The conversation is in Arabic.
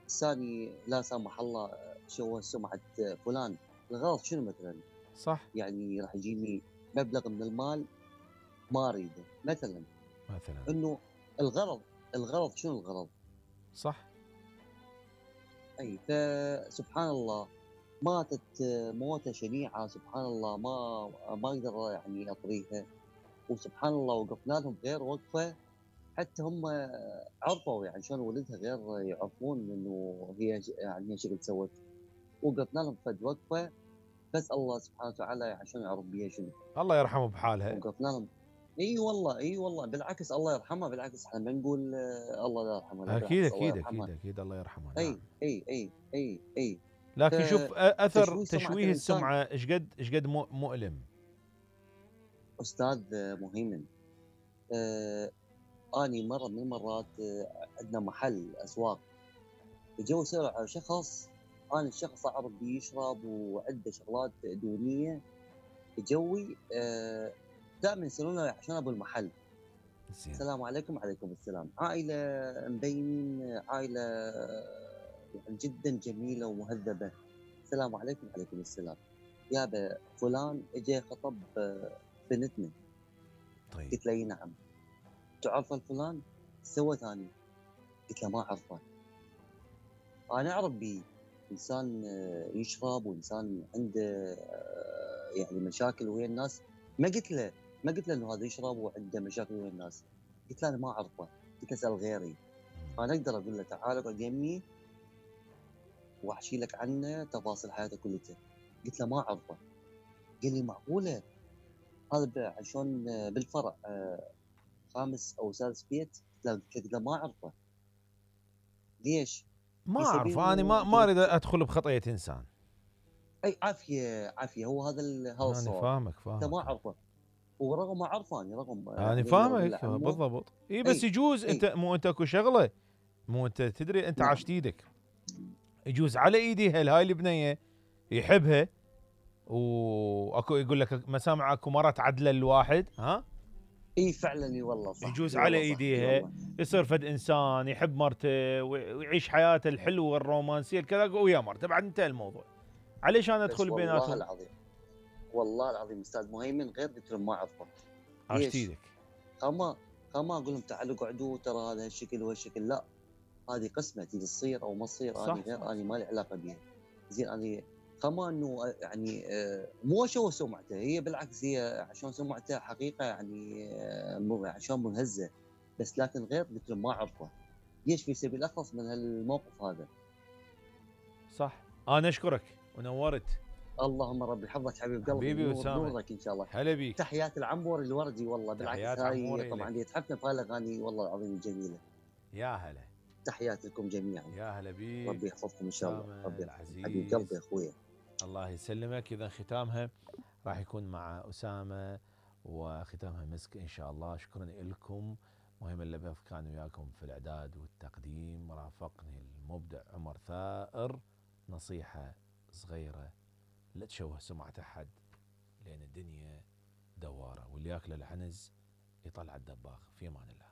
الثاني لا سمح الله شوه سمعة فلان، الغرض شنو مثلًا؟ صح. يعني راح يجيني مبلغ من المال ما أريده مثلًا، مثلًا. إنه الغرض، الغرض شنو الغرض؟ صح. أي فسبحان الله ماتت موتة شنيعة سبحان الله ما أقدر يعني أطريها، وسبحان الله وقفنا لهم غير وقفة حتى هم عرفوا يعني شلون ولدها غير يعرفون إنه هي يعني هي شغل سوت، وقفنا لهم فد وقفة بس الله سبحانه وتعالى يعني شلون يعرف بيها شنو، الله يرحمه بحالها. وقفنا لهم إي والله، إي والله بالعكس الله يرحمها بالعكس إحنا ما نقول الله لا يرحمها لا أكيد، بالعكس الله أكيد، يرحمها، أكيد، أكيد الله يرحمه، نعم. أي، أي، أي، أي، أي، لكن شوف أثر فتشويه سمعة تشويه الإنسان السمعة إيش قد مؤلم. أستاذ مهيمن أني مرة من المرات عندنا محل أسواق، جو يسألوا على شخص، أنا الشخص أعرف بيه يشرب وعنده شغلات دونية، جوي دائمًا يسألونه عشان أبو المحل، زين. السلام عليكم، وعليكم السلام، عائلة مبينين عائلة يعني جدًا جميلة ومهذبة، السلام عليكم، وعليكم السلام، يابا فلان إجا خطب بنتنا، طيب. قلت له إي نعم، تعرفه فلان؟ سوت أني، قلت له ما أعرفه. أنا أعرف بيه، إنسان يشرب وإنسان عنده يعني مشاكل ويا الناس، ما قُلت له إنه هذا يشرب وعنده مشاكل ويا الناس، قُلت له أنا ما أعرفه، قُلت له اسأل غيري، أنا أقدر أقول له تعال اقعد يمي وأحكي لك عنه تفاصيل حياته كلّته، قُلت له ما أعرفه، قال لي معقولة! هذا عشان بالفرع خامس أو سادس بيت؟ قُلت له ما أعرفه، ليش؟ ما في سبيل أعرف، أنا إنه ما أريد أدخل بخطية إنسان. أي عافية، عافية هو هذا أنا الصواب، فاهمك، أنت ما فاهمك. أعرفه، ورغم ما أعرفه أنا رغم أنا يعني أقدر أقول له فاهمك عمو بالضبط. إي بس أي، يجوز أنت، أي، مو أنت أكو شغلة، مو أنت تدري أنت نعم، عاشت إيدك، يجوز على إيدي هاي البنية يحبها، واكو يقول لك مسامع اكو مرة تعدله الواحد، ها، إي فعلًا إي والله صح، يجوز إي على والله صح، إي ايديها والله، يصير فد انسان يحب مرته ويعيش حياته الحلوه الرومانسيه كذا ويا مرته، بعد انتهى الموضوع. عليش انا بس ادخل والله بيناتهم؟ العظيم، والله العظيم أستاذ مهيمن غير قُلت لهم ما أعرفه، عاشت ليش؟ ايدك. خَما خَما أقول لهم تعالوا اقعدوا ترى هذا هالشكل وهالشكل، لأ، هذه قسمة تبي تصير أو ما تصير أني صح، صح، غير أني صح. ما لي علاقة بيها، زين أني خَما إنه يعني مو أشوه سمعته، هي بالعكس هي عشان سمعته حقيقة يعني عشان منهزة، بس لكن غير قُلت لهم ما أعرفه. ليش في سبيل أخلص من هالموقف هذا. صح. انا اشكرك ونورت. اللهم ربي يحفظك حبيب قلبي، حبيبي نور اسامه، نورك إن شاء الله. هلا بيك. تحيات العنبر الوردي والله بالعكس تحيات هاي عموري طبعًا لك. يتحفنا بهالاغاني والله العظيم الجميلة. يا هلا. تحياتي لكم جميعًا. يا هلا بيك ربي يحفظكم إن شاء الله، اسامه ربي يحفظكم حبيب قلبي العزيز. يا أخويا. الله يسلمك. اذا ختامها راح يكون مع اسامه، وختامها مسك ان شاء الله. شكرا لكم. مهم اللبث كان وياكم في الاعداد والتقديم، رافقني المبدع عمر ثائر. نصيحه صغيره، لا تشوه سمعه احد، لان الدنيا دواره، واللي ياكل العنز يطلع الدباغ. في امان الله.